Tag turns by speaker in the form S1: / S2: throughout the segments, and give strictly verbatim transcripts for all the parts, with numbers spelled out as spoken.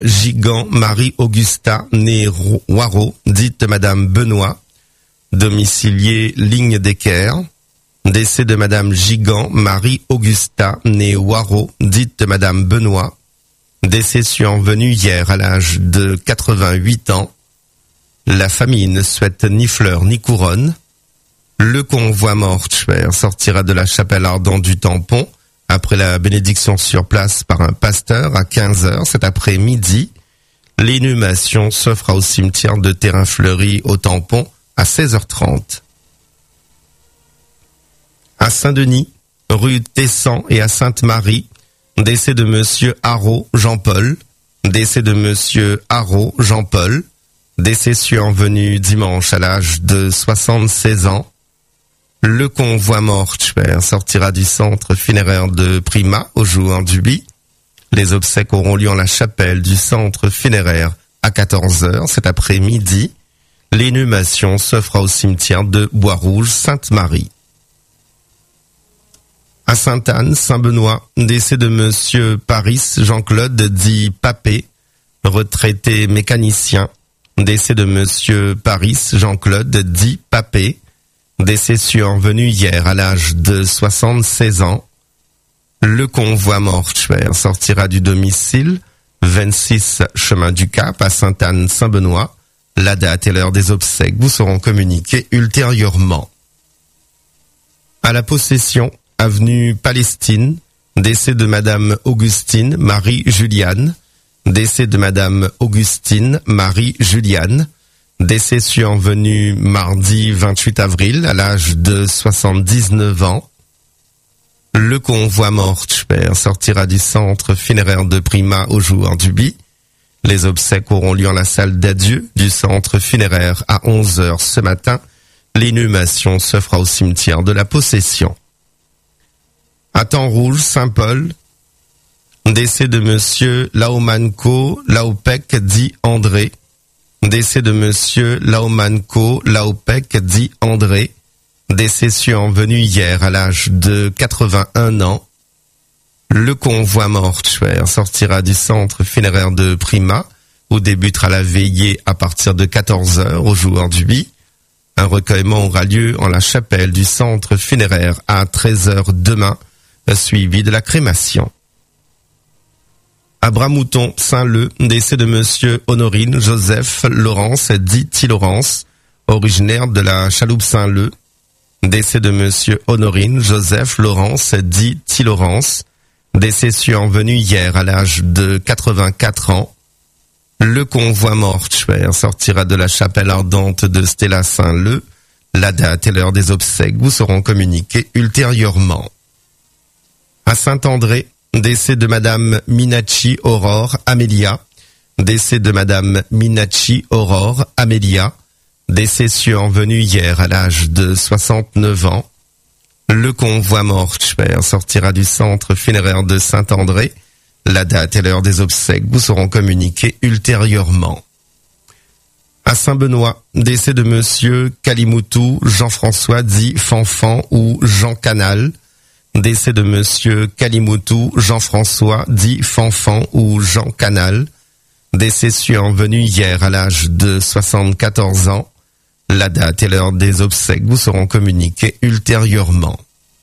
S1: Gigant Marie-Augusta, née Waro, dite Madame Benoît, domiciliée Ligne d'Équerre. Décès de Madame Gigant Marie-Augusta, née Waro, dite Madame Benoît. Décès survenu hier à l'âge de quatre-vingt-huit ans. La famille ne souhaite ni fleurs ni couronne. Le convoi mortuaire sortira de la chapelle ardente du Tampon après la bénédiction sur place par un pasteur à quinze heures cet après-midi. L'inhumation se fera au cimetière de Terrain Fleuri au Tampon à seize heures trente. À Saint-Denis, rue Tessan et à Sainte-Marie, décès de Monsieur Haro Jean-Paul. Décès de Monsieur Haro Jean-Paul. Décès survenu dimanche à l'âge de soixante-seize ans. Le convoi mortuaire sortira du centre funéraire de Prima au Jouan-Duby. Les obsèques auront lieu en la chapelle du centre funéraire à quatorze heures cet après-midi. L'inhumation se fera au cimetière de Bois-Rouge Sainte-Marie. À Sainte-Anne, Saint-Benoît, décès de Monsieur Paris Jean-Claude dit Papé, retraité mécanicien. Décès de Monsieur Paris Jean-Claude dit Papé. Décès survenu hier à l'âge de soixante-seize ans. Le convoi mortuaire sortira du domicile vingt-six chemin du Cap à Sainte-Anne-Saint-Benoît. La date et l'heure des obsèques vous seront communiquées ultérieurement. À la Possession, avenue Palestine, décès de Madame Augustine Marie-Juliane. Décès de Madame Augustine Marie-Juliane. Décès survenu mardi vingt-huit avril à l'âge de soixante-dix-neuf ans. Le convoi mortuaire sortira du centre funéraire de Prima au Jouan-Duby. Les obsèques auront lieu en la salle d'adieu du centre funéraire à onze heures ce matin. L'inhumation se fera au cimetière de la Possession. À Temps-Rouge, Saint-Paul, décès de Monsieur Laomanco Laopec dit André. Décès de Monsieur Laomanco Laopec dit André. Décès survenu hier à l'âge de quatre-vingt-un ans. Le convoi mortuaire sortira du centre funéraire de Prima, où débutera la veillée à partir de quatorze heures au Jouan-Duby. Un recueillement aura lieu en la chapelle du centre funéraire à treize heures demain, suivi de la crémation. À Bramouton, Saint-Leu, décès de Monsieur Honorine Joseph Laurence dit T-Laurence, originaire de la chaloupe Saint-Leu. Décès de Monsieur Honorine Joseph Laurence dit T-Laurence. Décès survenu hier à l'âge de quatre-vingt-quatre ans. Le convoi mortuaire sortira de la chapelle ardente de Stella Saint-Leu. La date et l'heure des obsèques vous seront communiquées ultérieurement. À Saint-André, décès de Madame Minacci Aurore Amélia. Décès de Madame Minacci Aurore Amélia. Décès survenu hier à l'âge de soixante-neuf ans. Le convoi mortuaire sortira du centre funéraire de Saint-André. La date et l'heure des obsèques vous seront communiquées ultérieurement. À Saint-Benoît, décès de Monsieur Kalimoutou Jean-François dit Fanfan ou Jean Canal. Décès de Monsieur Kalimoutou Jean-François dit Fanfan ou Jean Canal. Décès survenu hier à l'âge de soixante-quatorze ans. La date et l'heure des obsèques vous seront communiquées ultérieurement.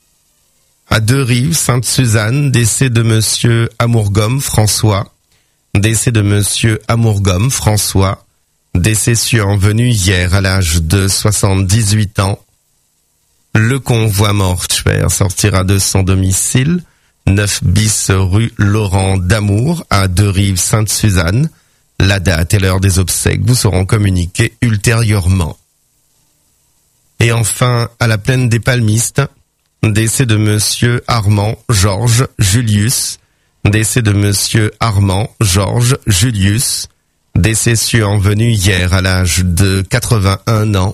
S1: À Deux-Rives, Sainte-Suzanne, décès de Monsieur Amourgomme François. Décès de Monsieur Amourgomme François. Décès survenu hier à l'âge de soixante-dix-huit ans. Le convoi mortuaire sortira de son domicile, neuf bis rue Laurent d'Amour à Deux-Rives, Sainte-Suzanne. La date et l'heure des obsèques vous seront communiquées ultérieurement. Et enfin, à la plaine des Palmistes, décès de Monsieur Armand Georges Julius. Décès de Monsieur Armand Georges Julius. Décès survenu hier à l'âge de quatre-vingt-un ans.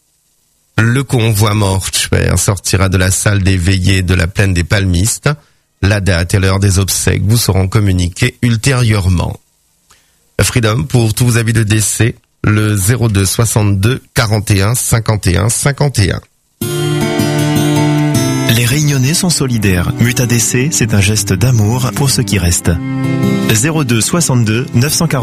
S1: Le convoi mortuaire sortira de la salle des veillées de la plaine des Palmistes. La date et l'heure des obsèques vous seront communiquées ultérieurement. Freedom, pour tous vos avis de décès, le zéro deux soixante-deux quarante et un cinquante et un cinquante et un.
S2: Les Réunionnais sont solidaires. Muta D C, c'est un geste d'amour pour ceux qui restent. zéro deux soixante-deux neuf cent quarante